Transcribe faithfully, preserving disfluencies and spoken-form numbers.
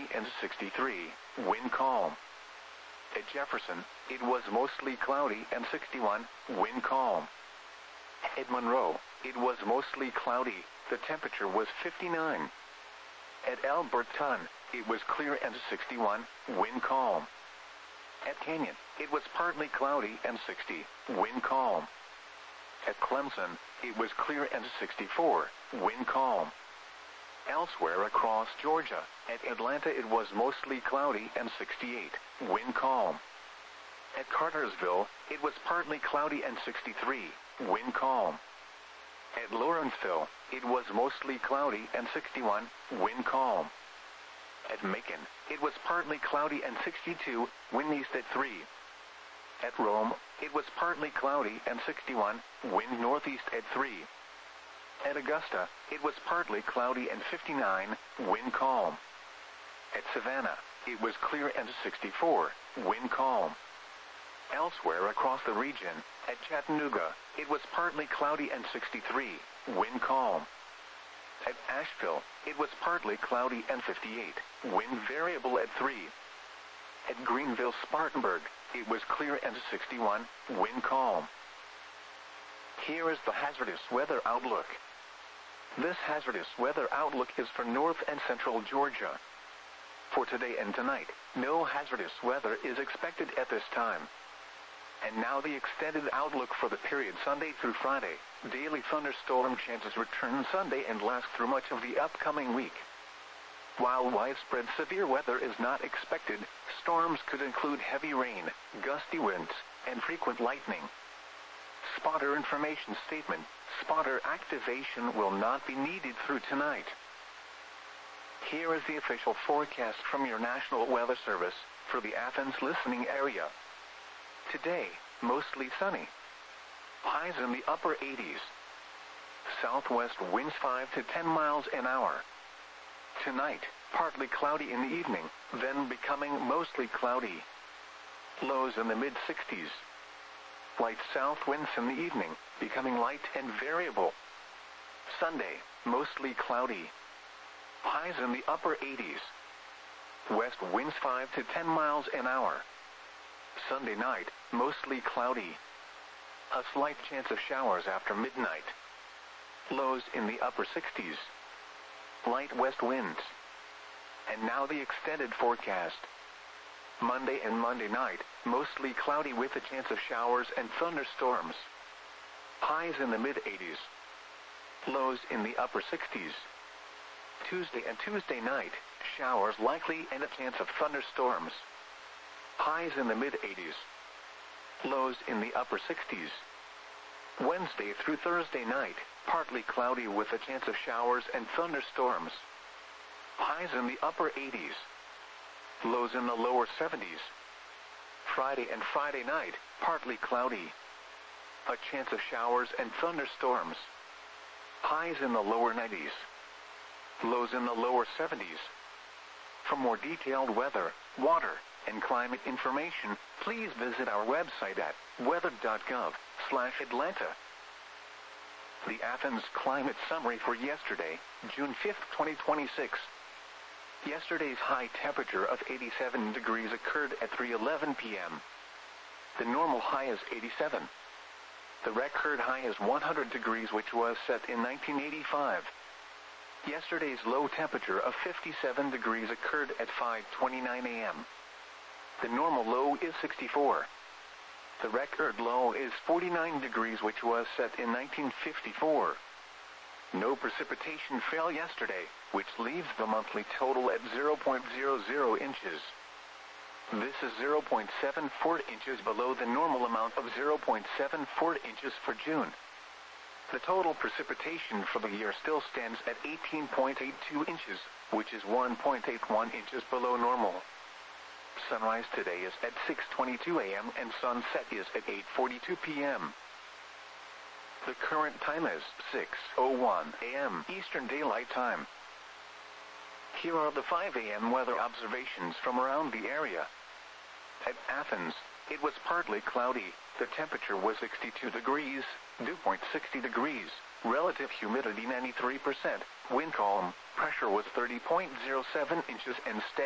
and sixty-three, wind calm. At Jefferson, it was mostly cloudy and sixty-one, wind calm. At Monroe, it was mostly cloudy, the temperature was fifty-nine. At Alberton, it was clear and sixty-one, wind calm. At Canyon, it was partly cloudy and sixty, wind calm. At Clemson, it was clear and sixty-four, wind calm. Elsewhere across Georgia, at Atlanta it was mostly cloudy and sixty-eight, wind calm. At Cartersville, it was partly cloudy and sixty-three, wind calm. At Lawrenceville, it was mostly cloudy and sixty-one, wind calm. At Macon, it was partly cloudy and sixty-two, wind east at three. At Rome, it was partly cloudy and sixty-one, wind northeast at three. At Augusta, it was partly cloudy and fifty-nine, wind calm. At Savannah, it was clear and sixty-four, wind calm. Elsewhere across the region, at Chattanooga, it was partly cloudy and sixty-three, wind calm. At Asheville, it was partly cloudy and fifty-eight, wind variable at three. At Greenville-Spartanburg, it was clear and sixty-one, wind calm. Here is the hazardous weather outlook. This hazardous weather outlook is for north and central Georgia. For today and tonight, no hazardous weather is expected at this time. And now the extended outlook for the period Sunday through Friday. Daily thunderstorm chances return Sunday and last through much of the upcoming week. While widespread severe weather is not expected, storms could include heavy rain, gusty winds, and frequent lightning. Spotter information statement: spotter activation will not be needed through tonight. Here is the official forecast from your National Weather Service for the Athens listening area. Today, mostly sunny. Highs in the upper eighties. Southwest winds five to ten miles an hour. Tonight, partly cloudy in the evening, then becoming mostly cloudy. Lows in the mid sixties. Light south winds in the evening, becoming light and variable. Sunday, mostly cloudy. Highs in the upper eighties. West winds five to ten miles an hour. Sunday night, mostly cloudy. A slight chance of showers after midnight. Lows in the upper sixties. Light west winds. And now the extended forecast. Monday and Monday night, mostly cloudy with a chance of showers and thunderstorms. Highs in the mid eighties. Lows in the upper sixties. Tuesday and Tuesday night, showers likely and a chance of thunderstorms. Highs in the mid eighties. Lows in the upper sixties. Wednesday through Thursday night, partly cloudy with a chance of showers and thunderstorms. Highs in the upper eighties. Lows in the lower seventies. Friday and Friday night, partly cloudy. A chance of showers and thunderstorms. Highs in the lower nineties. Lows in the lower seventies. For more detailed weather, water, and climate information, please visit our website at weather dot gov slash Atlanta. The Athens Climate Summary for yesterday, June fifth, twenty twenty-six. Yesterday's high temperature of eighty-seven degrees occurred at three eleven p m The normal high is eighty-seven. The record high is one hundred degrees, which was set in nineteen eighty-five. Yesterday's low temperature of fifty-seven degrees occurred at five twenty-nine a m The normal low is sixty-four. The record low is forty-nine degrees, which was set in nineteen fifty-four. No precipitation fell yesterday, which leaves the monthly total at zero point zero zero inches. This is zero point seven four inches below the normal amount of zero point seven four inches for June. The total precipitation for the year still stands at eighteen point eight two inches, which is one point eight one inches below normal. Sunrise today is at six twenty-two a m and sunset is at eight forty-two p m The current time is six oh one a m Eastern Daylight Time. Here are the five a m weather observations from around the area. At Athens, it was partly cloudy. The temperature was sixty-two degrees, dew point sixty degrees, relative humidity ninety-three percent, wind calm, pressure was thirty point zero seven inches and steady.